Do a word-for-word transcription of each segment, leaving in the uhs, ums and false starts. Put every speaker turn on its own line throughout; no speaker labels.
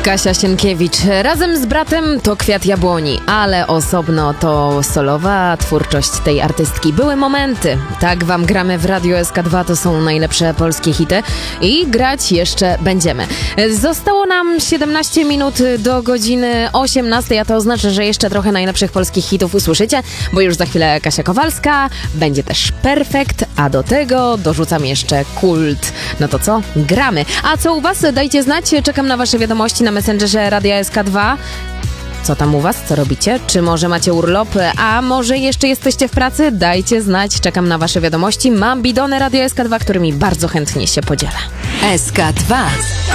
Kasia Sienkiewicz. Razem z bratem to Kwiat Jabłoni, ale osobno to solowa twórczość tej artystki. Były momenty. Tak wam gramy w Radio S K dwa, to są najlepsze polskie hity i grać jeszcze będziemy. Zostało nam siedemnaście minut do godziny osiemnastej, a to oznacza, że jeszcze trochę najlepszych polskich hitów usłyszycie, bo już za chwilę Kasia Kowalska, będzie też Perfekt, a do tego dorzucam jeszcze Kult. No to co? Gramy. A co u was? Dajcie znać. Czekam na wasze wiadomości na Messengerze Radia S K dwa. Co tam u was? Co robicie? Czy może macie urlop? A może jeszcze jesteście w pracy? Dajcie znać. Czekam na wasze wiadomości. Mam bidony Radio S K dwa, którymi bardzo chętnie się podzielę.
S K dwa.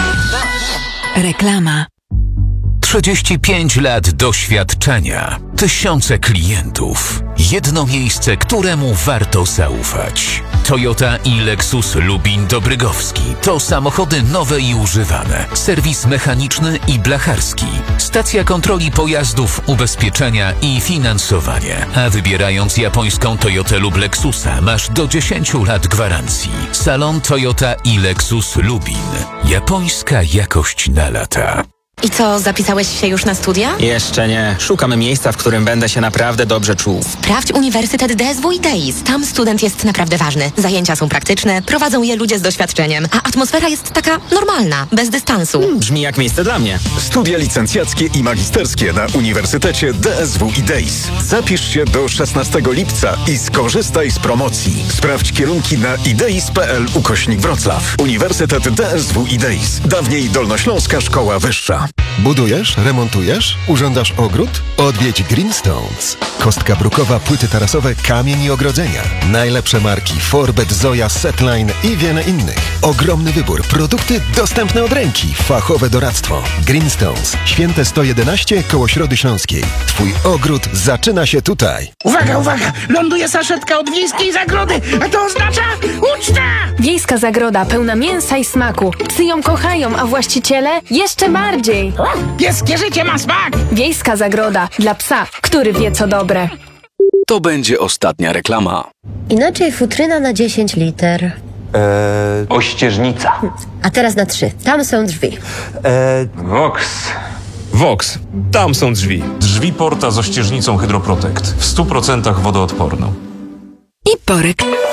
Reklama.
trzydzieści pięć lat doświadczenia, tysiące klientów, jedno miejsce, któremu warto zaufać. Toyota i Lexus Lubin Dobrygowski to samochody nowe i używane, serwis mechaniczny i blacharski, stacja kontroli pojazdów, ubezpieczenia i finansowanie. A wybierając japońską Toyotę lub Lexusa masz do dziesięciu lat gwarancji. Salon Toyota i Lexus Lubin. Japońska jakość na lata.
I co, zapisałeś się już na studia?
Jeszcze nie. Szukamy miejsca, w którym będę się naprawdę dobrze czuł.
Sprawdź Uniwersytet D S W i D I S. Tam student jest naprawdę ważny. Zajęcia są praktyczne, prowadzą je ludzie z doświadczeniem, a atmosfera jest taka normalna, bez dystansu.
Hmm, brzmi jak miejsce dla mnie.
Studia licencjackie i magisterskie na Uniwersytecie D S W i D I S. Zapisz się do szesnastego lipca i skorzystaj z promocji. Sprawdź kierunki na ideis kropka p l ukośnik Wrocław. Uniwersytet D S W i D I S. Dawniej Dolnośląska Szkoła Wyższa.
Budujesz? Remontujesz? Urządzasz ogród? Odwiedź Greenstones. Kostka brukowa, płyty tarasowe, kamień i ogrodzenia. Najlepsze marki Forbet, Zoja, Setline i wiele innych. Ogromny wybór, produkty dostępne od ręki, fachowe doradztwo. Greenstones. Święte sto jedenaście koło Środy Śląskiej. Twój ogród zaczyna się tutaj.
Uwaga, uwaga! Ląduje saszetka od Wiejskiej Zagrody, a to oznacza uczta!
Wiejska Zagroda pełna mięsa i smaku. Psy ją kochają, a właściciele jeszcze bardziej.
Pieskie życie ma smak!
Wiejska Zagroda dla psa, który wie co dobre.
To będzie ostatnia reklama.
Inaczej futryna na dziesięć liter.
Eee, Ościeżnica.
A teraz na trzy. Tam są drzwi.
Eee,
Vox.
Vox. Tam są drzwi.
Drzwi Porta z ościeżnicą Hydroprotect. W stu procentach wodoodporną.
I porek.